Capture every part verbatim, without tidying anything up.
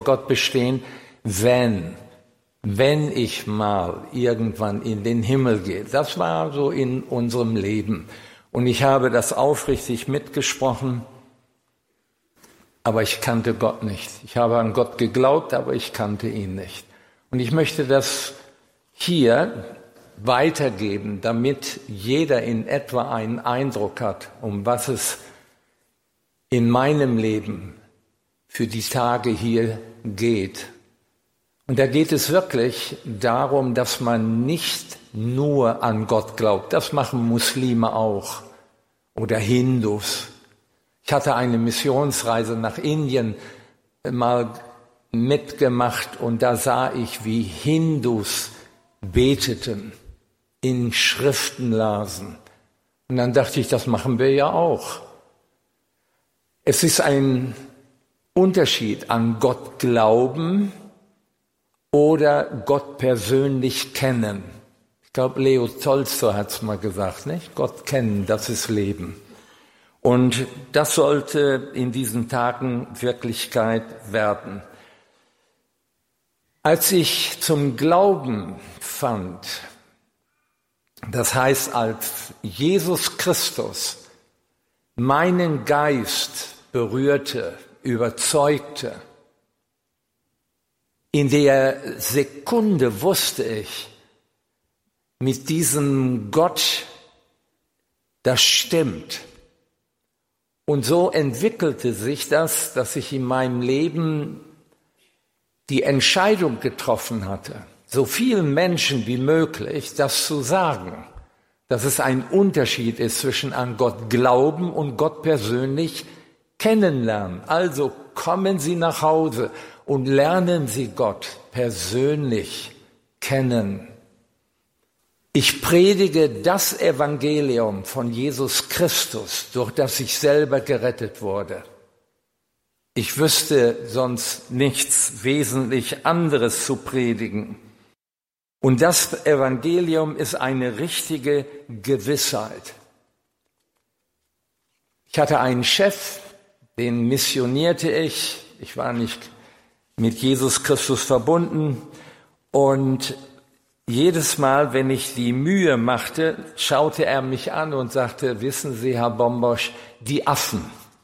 Gott bestehen, wenn, wenn ich mal irgendwann in den Himmel gehe. Das war so in unserem Leben. Und ich habe das aufrichtig mitgesprochen, aber ich kannte Gott nicht. Ich habe an Gott geglaubt, aber ich kannte ihn nicht. Und ich möchte das hier weitergeben, damit jeder in etwa einen Eindruck hat, um was es in meinem Leben für die Tage hier geht. Und da geht es wirklich darum, dass man nicht nur an Gott glaubt. Das machen Muslime auch oder Hindus. Ich hatte eine Missionsreise nach Indien mal mitgemacht und da sah ich, wie Hindus beteten, in Schriften lasen. Und dann dachte ich, das machen wir ja auch. Es ist ein Unterschied an Gott glauben oder Gott persönlich kennen. Ich glaube, Leo Tolstoi hat es mal gesagt, nicht? Gott kennen, das ist Leben. Und das sollte in diesen Tagen Wirklichkeit werden. Als ich zum Glauben fand, das heißt, als Jesus Christus meinen Geist berührte, überzeugte, in der Sekunde wusste ich, mit diesem Gott, das stimmt. Und so entwickelte sich das, dass ich in meinem Leben die Entscheidung getroffen hatte, so vielen Menschen wie möglich das zu sagen, dass es ein Unterschied ist zwischen an Gott glauben und Gott persönlich kennenlernen. Also kommen Sie nach Hause und lernen Sie Gott persönlich kennen. Ich predige das Evangelium von Jesus Christus, durch das ich selber gerettet wurde. Ich wüsste sonst nichts wesentlich anderes zu predigen. Und das Evangelium ist eine richtige Gewissheit. Ich hatte einen Chef, den missionierte ich. Ich war nicht mit Jesus Christus verbunden. Und jedes Mal, wenn ich die Mühe machte, schaute er mich an und sagte, wissen Sie, Herr Bombosch, die Affen.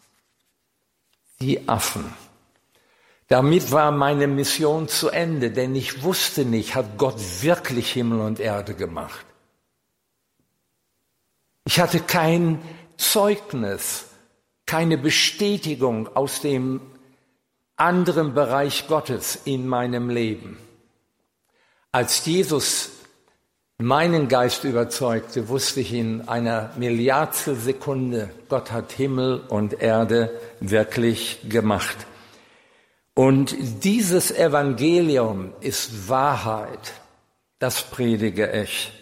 Die Affen. Damit war meine Mission zu Ende, denn ich wusste nicht, hat Gott wirklich Himmel und Erde gemacht. Ich hatte kein Zeugnis, keine Bestätigung aus dem anderen Bereich Gottes in meinem Leben. Als Jesus meinen Geist überzeugte, wusste ich in einer Milliardstel Sekunde, Gott hat Himmel und Erde wirklich gemacht. Und dieses Evangelium ist Wahrheit, das predige ich.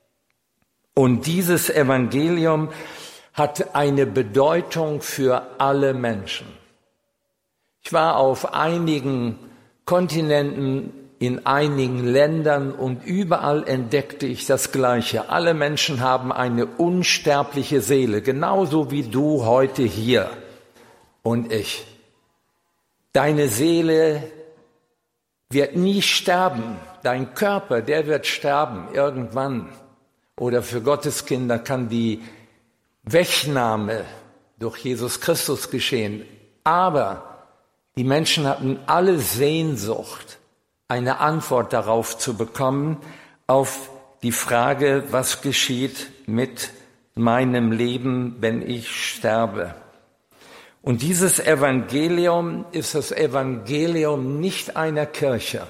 Und dieses Evangelium hat eine Bedeutung für alle Menschen. Ich war auf einigen Kontinenten, in einigen Ländern und überall entdeckte ich das Gleiche. Alle Menschen haben eine unsterbliche Seele, genauso wie du heute hier und ich. Deine Seele wird nie sterben. Dein Körper, der wird sterben irgendwann. Oder für Gottes Kinder kann die Wegnahme durch Jesus Christus geschehen. Aber die Menschen hatten alle Sehnsucht, eine Antwort darauf zu bekommen, auf die Frage, was geschieht mit meinem Leben, wenn ich sterbe. Und dieses Evangelium ist das Evangelium nicht einer Kirche,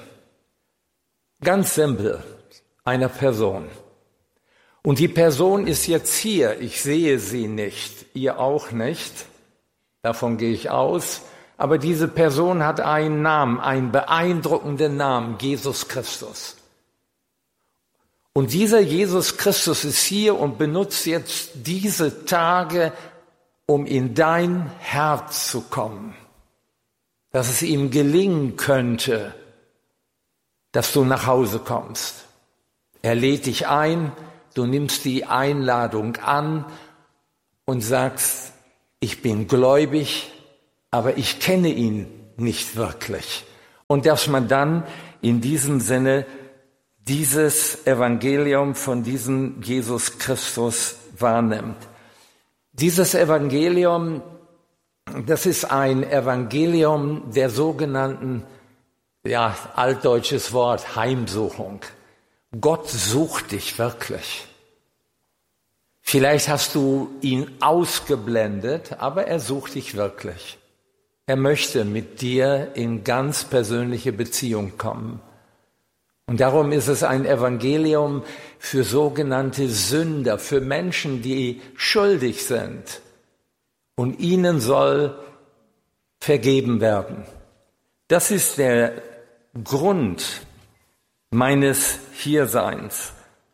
ganz simpel, einer Person. Und die Person ist jetzt hier, ich sehe sie nicht, ihr auch nicht, davon gehe ich aus. Aber diese Person hat einen Namen, einen beeindruckenden Namen, Jesus Christus. Und dieser Jesus Christus ist hier und benutzt jetzt diese Tage, um in dein Herz zu kommen. Dass es ihm gelingen könnte, dass du nach Hause kommst. Er lädt dich ein, du nimmst die Einladung an und sagst, ich bin gläubig, aber ich kenne ihn nicht wirklich. Und dass man dann in diesem Sinne dieses Evangelium von diesem Jesus Christus wahrnimmt. Dieses Evangelium, das ist ein Evangelium der sogenannten, ja, altdeutsches Wort, Heimsuchung. Gott sucht dich wirklich. Vielleicht hast du ihn ausgeblendet, aber er sucht dich wirklich. Er möchte mit dir in ganz persönliche Beziehung kommen. Und darum ist es ein Evangelium für sogenannte Sünder, für Menschen, die schuldig sind. Und ihnen soll vergeben werden. Das ist der Grund meines Hierseins.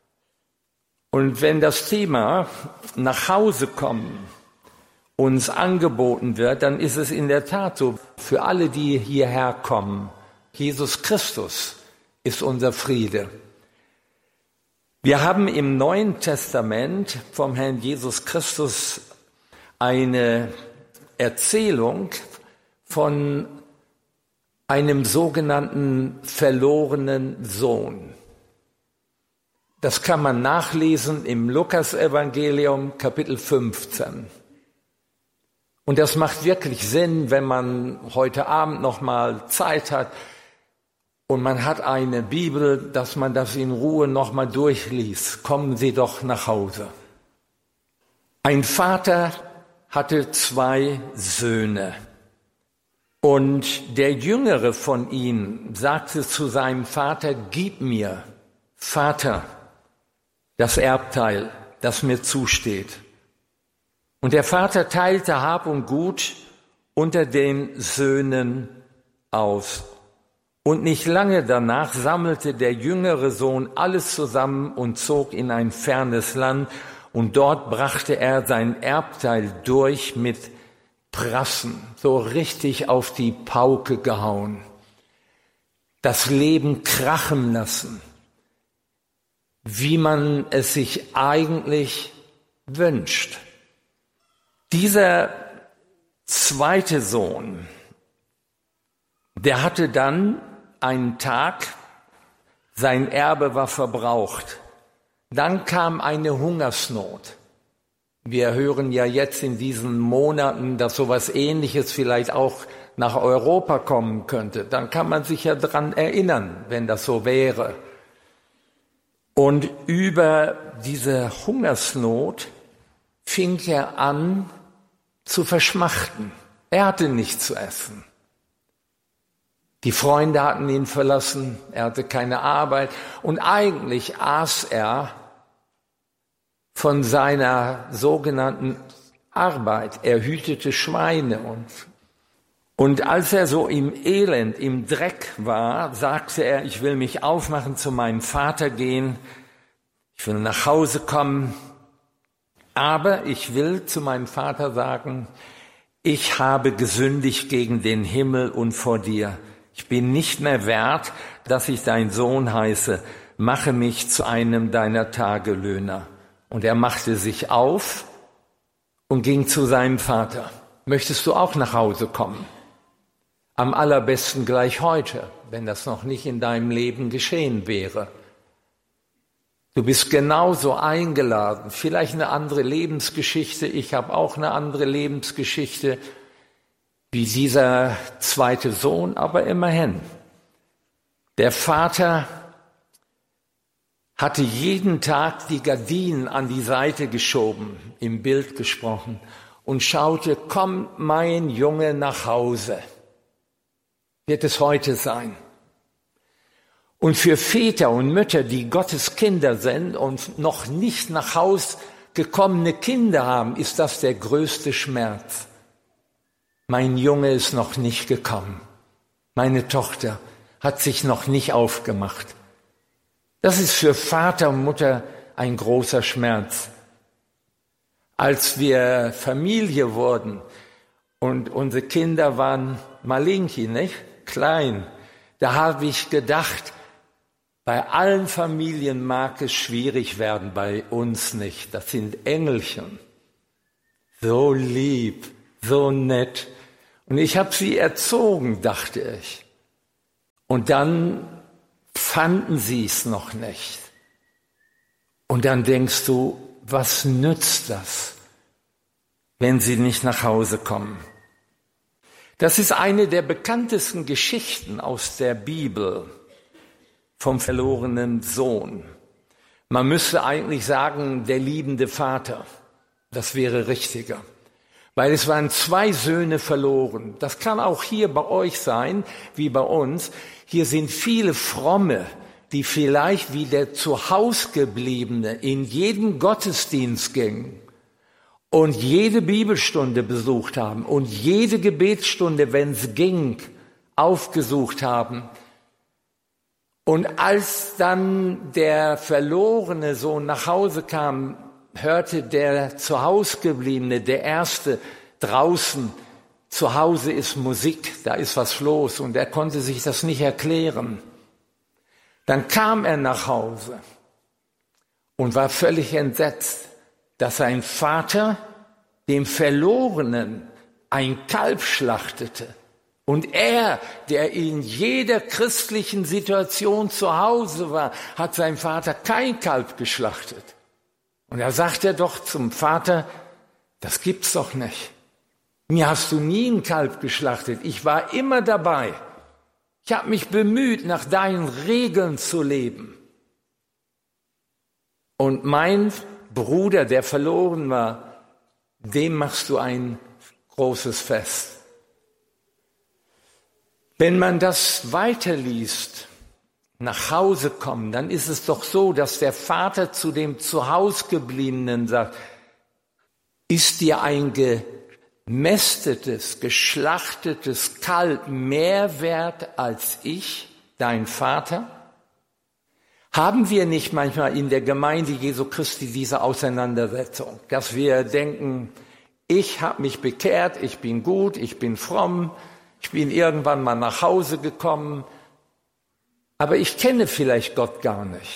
Und wenn das Thema nach Hause kommen uns angeboten wird, dann ist es in der Tat so, für alle, die hierher kommen, Jesus Christus ist unser Friede. Wir haben im Neuen Testament vom Herrn Jesus Christus eine Erzählung von einem sogenannten verlorenen Sohn. Das kann man nachlesen im Lukas-Evangelium, Kapitel fünfzehn. Und das macht wirklich Sinn, wenn man heute Abend noch mal Zeit hat und man hat eine Bibel, dass man das in Ruhe noch mal durchliest. Kommen Sie doch nach Hause. Ein Vater hatte zwei Söhne. Und der Jüngere von ihnen sagte zu seinem Vater, gib mir, Vater, das Erbteil, das mir zusteht. Und der Vater teilte Hab und Gut unter den Söhnen aus. Und nicht lange danach sammelte der jüngere Sohn alles zusammen und zog in ein fernes Land. Und dort brachte er sein Erbteil durch mit Prassen, so richtig auf die Pauke gehauen. Das Leben krachen lassen, wie man es sich eigentlich wünscht. Dieser zweite Sohn, der hatte dann einen Tag, sein Erbe war verbraucht. Dann kam eine Hungersnot. Wir hören ja jetzt in diesen Monaten, dass sowas Ähnliches vielleicht auch nach Europa kommen könnte. Dann kann man sich ja dran erinnern, wenn das so wäre. Und über diese Hungersnot fing er an zu verschmachten. Er hatte nichts zu essen. Die Freunde hatten ihn verlassen, er hatte keine Arbeit und eigentlich aß er von seiner sogenannten Arbeit. Er hütete Schweine und, und als er so im Elend, im Dreck war, sagte er, ich will mich aufmachen, zu meinem Vater gehen, ich will nach Hause kommen, aber ich will zu meinem Vater sagen, ich habe gesündigt gegen den Himmel und vor dir. Ich bin nicht mehr wert, dass ich dein Sohn heiße. Mache mich zu einem deiner Tagelöhner. Und er machte sich auf und ging zu seinem Vater. Möchtest du auch nach Hause kommen? Am allerbesten gleich heute, wenn das noch nicht in deinem Leben geschehen wäre. Du bist genauso eingeladen, vielleicht eine andere Lebensgeschichte, ich habe auch eine andere Lebensgeschichte wie dieser zweite Sohn, aber immerhin. Der Vater hatte jeden Tag die Gardinen an die Seite geschoben, im Bild gesprochen, und schaute, komm mein Junge nach Hause. Wird es heute sein? Und für Väter und Mütter, die Gottes Kinder sind und noch nicht nach Haus gekommene Kinder haben, ist das der größte Schmerz. Mein Junge ist noch nicht gekommen. Meine Tochter hat sich noch nicht aufgemacht. Das ist für Vater und Mutter ein großer Schmerz. Als wir Familie wurden und unsere Kinder waren malinki, nicht? Klein, da habe ich gedacht, bei allen Familien mag es schwierig werden, bei uns nicht. Das sind Engelchen. So lieb, so nett. Und ich habe sie erzogen, dachte ich. Und dann fanden sie es noch nicht. Und dann denkst du, was nützt das, wenn sie nicht nach Hause kommen? Das ist eine der bekanntesten Geschichten aus der Bibel vom verlorenen Sohn. Man müsste eigentlich sagen, der liebende Vater. Das wäre richtiger. Weil es waren zwei Söhne verloren. Das kann auch hier bei euch sein, wie bei uns. Hier sind viele Fromme, die vielleicht wie der Zuhausgebliebene in jeden Gottesdienst gingen und jede Bibelstunde besucht haben und jede Gebetsstunde, wenn es ging, aufgesucht haben. Und als dann der verlorene Sohn nach Hause kam, hörte der Zuhausgebliebene, der Erste, draußen, zu Hause ist Musik, da ist was los, und er konnte sich das nicht erklären. Dann kam er nach Hause und war völlig entsetzt, dass sein Vater dem Verlorenen ein Kalb schlachtete. Und er, der in jeder christlichen Situation zu Hause war, hat seinem Vater kein Kalb geschlachtet. Und da sagt er doch zum Vater, das gibt's doch nicht. Mir hast du nie ein Kalb geschlachtet. Ich war immer dabei. Ich habe mich bemüht, nach deinen Regeln zu leben. Und mein Bruder, der verloren war, dem machst du ein großes Fest. Wenn man das weiterliest, nach Hause kommen, dann ist es doch so, dass der Vater zu dem Zuhausgebliebenen sagt, ist dir ein gemästetes, geschlachtetes Kalb mehr wert als ich, dein Vater? Haben wir nicht manchmal in der Gemeinde Jesu Christi diese Auseinandersetzung, dass wir denken, ich habe mich bekehrt, ich bin gut, ich bin fromm, ich bin irgendwann mal nach Hause gekommen, aber ich kenne vielleicht Gott gar nicht.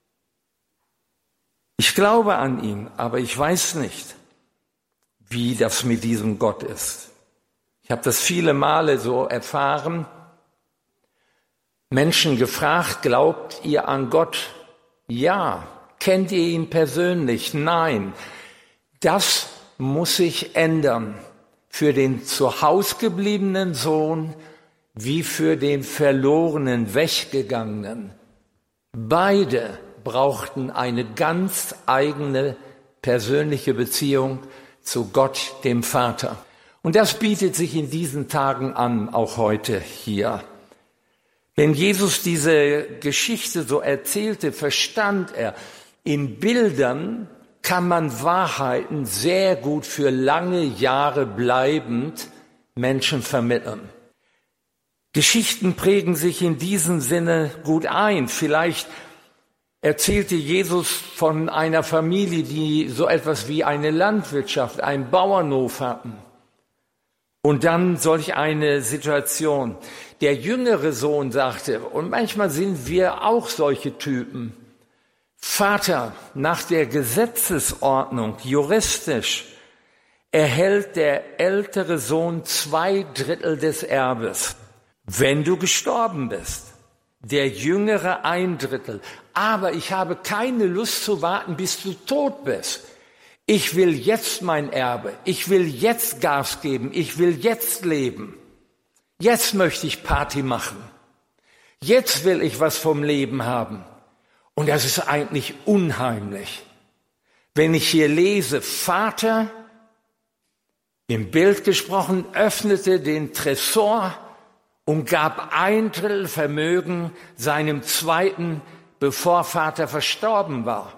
Ich glaube an ihn, aber ich weiß nicht, wie das mit diesem Gott ist. Ich habe das viele Male so erfahren, Menschen gefragt, glaubt ihr an Gott? Ja. Kennt ihr ihn persönlich? Nein. Das muss sich ändern. Für den zu Hause gebliebenen Sohn wie für den verlorenen, weggegangenen. Beide brauchten eine ganz eigene persönliche Beziehung zu Gott, dem Vater. Und das bietet sich in diesen Tagen an, auch heute hier. Wenn Jesus diese Geschichte so erzählte, verstand er, in Bildern kann man Wahrheiten sehr gut für lange Jahre bleibend Menschen vermitteln. Geschichten prägen sich in diesem Sinne gut ein. Vielleicht erzählte Jesus von einer Familie, die so etwas wie eine Landwirtschaft, einen Bauernhof hatten. Und dann solch eine Situation. Der jüngere Sohn sagte, und manchmal sind wir auch solche Typen, Vater, nach der Gesetzesordnung, juristisch, erhält der ältere Sohn zwei Drittel des Erbes, wenn du gestorben bist. Der jüngere ein Drittel. Aber ich habe keine Lust zu warten, bis du tot bist. Ich will jetzt mein Erbe. Ich will jetzt Gas geben. Ich will jetzt leben. Jetzt möchte ich Party machen. Jetzt will ich was vom Leben haben. Und das ist eigentlich unheimlich. Wenn ich hier lese, Vater, im Bild gesprochen, öffnete den Tresor und gab ein Drittel Vermögen seinem zweiten, bevor Vater verstorben war.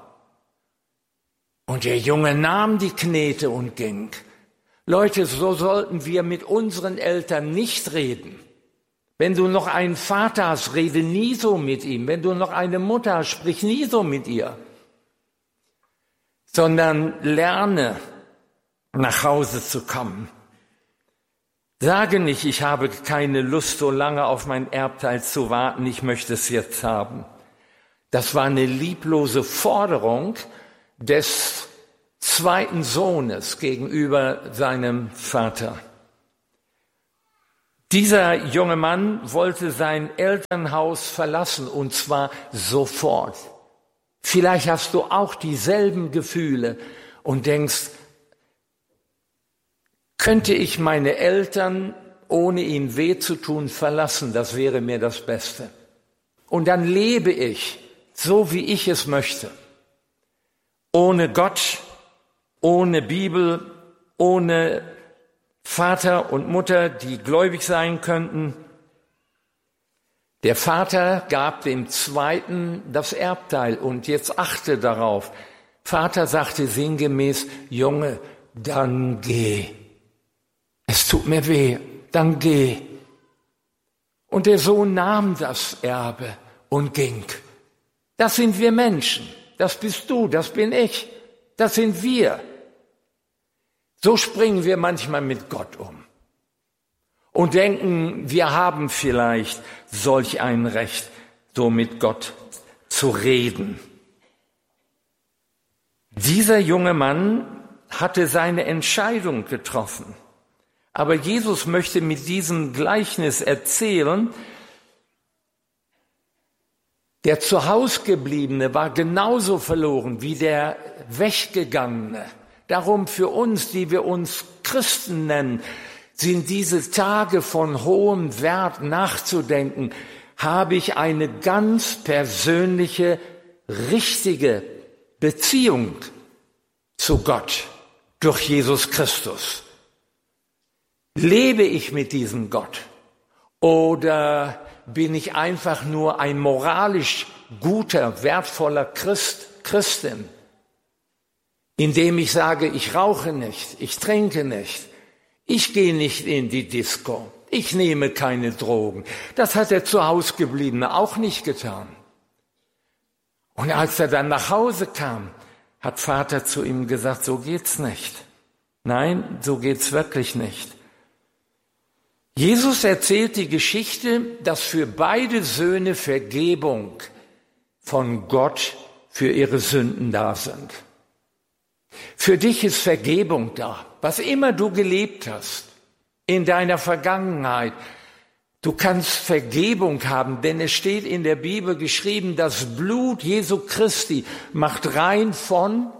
Und der Junge nahm die Knete und ging. Leute, so sollten wir mit unseren Eltern nicht reden. Wenn du noch einen Vater hast, rede nie so mit ihm. Wenn du noch eine Mutter hast, sprich nie so mit ihr. Sondern lerne, nach Hause zu kommen. Sage nicht, ich habe keine Lust, so lange auf mein Erbteil zu warten, ich möchte es jetzt haben. Das war eine lieblose Forderung des zweiten Sohnes gegenüber seinem Vater. Dieser junge Mann wollte sein Elternhaus verlassen, und zwar sofort. Vielleicht hast du auch dieselben Gefühle und denkst, könnte ich meine Eltern, ohne ihnen weh zu tun, verlassen, das wäre mir das Beste. Und dann lebe ich so, wie ich es möchte. Ohne Gott, ohne Bibel, ohne Vater und Mutter, die gläubig sein könnten. Der Vater gab dem Zweiten das Erbteil und jetzt achte darauf. Vater sagte sinngemäß, Junge, dann geh. Es tut mir weh, dann geh. Und der Sohn nahm das Erbe und ging. Das sind wir Menschen. Das bist du, das bin ich. Das sind wir. So springen wir manchmal mit Gott um und denken, wir haben vielleicht solch ein Recht, so mit Gott zu reden. Dieser junge Mann hatte seine Entscheidung getroffen. Aber Jesus möchte mit diesem Gleichnis erzählen, der zu Hause gebliebene war genauso verloren wie der Weggegangene. Darum für uns, die wir uns Christen nennen, sind diese Tage von hohem Wert nachzudenken. Habe ich eine ganz persönliche, richtige Beziehung zu Gott durch Jesus Christus? Lebe ich mit diesem Gott? Oder bin ich einfach nur ein moralisch guter, wertvoller Christ, Christin, indem ich sage, ich rauche nicht, ich trinke nicht, ich gehe nicht in die Disco, ich nehme keine Drogen. Das hat der Zuhausegebliebene auch nicht getan. Und als er dann nach Hause kam, hat Vater zu ihm gesagt, so geht's nicht. Nein, so geht's wirklich nicht. Jesus erzählt die Geschichte, dass für beide Söhne Vergebung von Gott für ihre Sünden da sind. Für dich ist Vergebung da, was immer du gelebt hast in deiner Vergangenheit. Du kannst Vergebung haben, denn es steht in der Bibel geschrieben, das Blut Jesu Christi macht rein von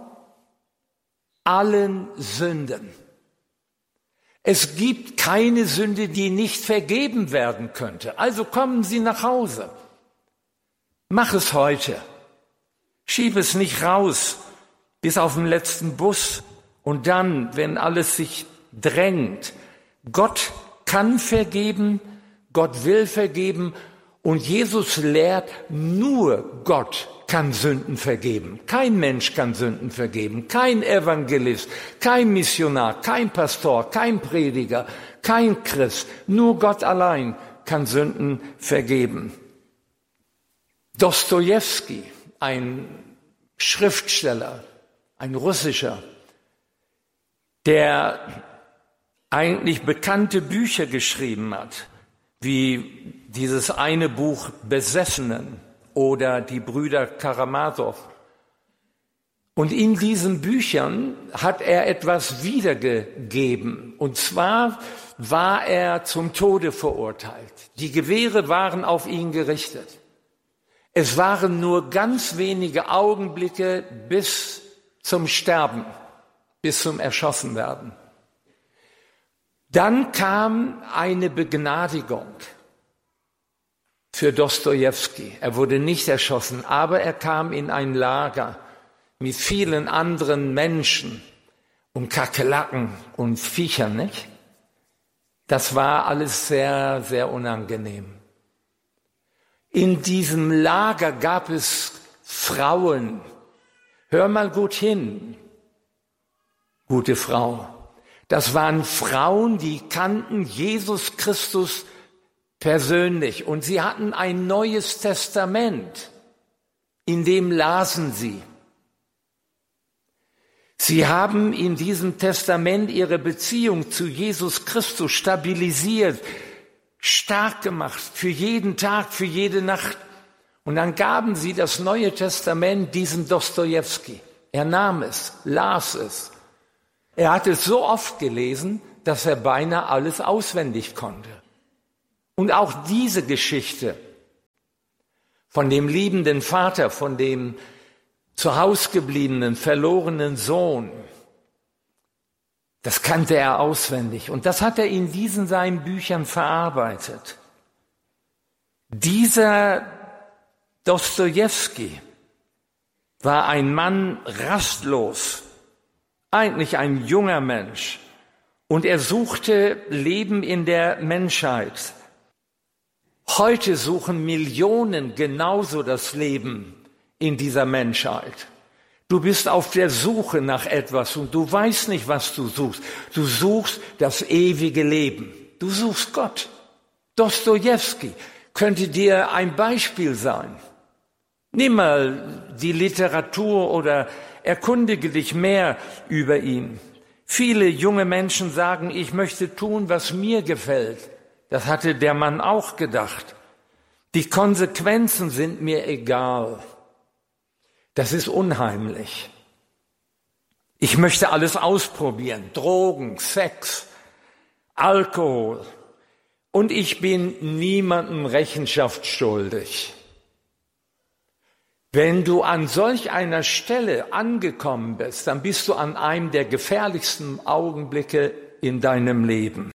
allen Sünden. Es gibt keine Sünde, die nicht vergeben werden könnte. Also kommen Sie nach Hause. Mach es heute. Schieb es nicht raus bis auf den letzten Bus und dann, wenn alles sich drängt. Gott kann vergeben, Gott will vergeben und Jesus lehrt, nur Gott kann Sünden vergeben. Kein Mensch kann Sünden vergeben, kein Evangelist, kein Missionar, kein Pastor, kein Prediger, kein Christ. Nur Gott allein kann Sünden vergeben. Dostojewski, ein Schriftsteller, ein russischer, der eigentlich bekannte Bücher geschrieben hat, wie dieses eine Buch Besessenen oder die Brüder Karamasow. Und in diesen Büchern hat er etwas wiedergegeben. Und zwar war er zum Tode verurteilt. Die Gewehre waren auf ihn gerichtet. Es waren nur ganz wenige Augenblicke bis zum Sterben, bis zum Erschossenwerden. Dann kam eine Begnadigung für Dostojewski. Er wurde nicht erschossen, aber er kam in ein Lager mit vielen anderen Menschen und Kakerlaken und Viechern, nicht? Das war alles sehr, sehr unangenehm. In diesem Lager gab es Frauen. Hör mal gut hin, gute Frau. Das waren Frauen, die kannten Jesus Christus persönlich und sie hatten ein neues Testament, in dem lasen sie. Sie haben in diesem Testament ihre Beziehung zu Jesus Christus stabilisiert, stark gemacht, für jeden Tag, für jede Nacht. Und dann gaben sie das Neue Testament diesem Dostojewski. Er nahm es, las es. Er hat es so oft gelesen, dass er beinahe alles auswendig konnte. Und auch diese Geschichte von dem liebenden Vater, von dem zu Hause gebliebenen, verlorenen Sohn, das kannte er auswendig. Und das hat er in diesen seinen Büchern verarbeitet. Dieser Dostojewski war ein Mann rastlos, eigentlich ein junger Mensch. Und er suchte Leben in der Menschheit. Heute suchen Millionen genauso das Leben in dieser Menschheit. Du bist auf der Suche nach etwas und du weißt nicht, was du suchst. Du suchst das ewige Leben. Du suchst Gott. Dostojewski könnte dir ein Beispiel sein. Nimm mal die Literatur oder erkundige dich mehr über ihn. Viele junge Menschen sagen, ich möchte tun, was mir gefällt. Das hatte der Mann auch gedacht. Die Konsequenzen sind mir egal. Das ist unheimlich. Ich möchte alles ausprobieren. Drogen, Sex, Alkohol. Und ich bin niemandem Rechenschaft schuldig. Wenn du an solch einer Stelle angekommen bist, dann bist du an einem der gefährlichsten Augenblicke in deinem Leben.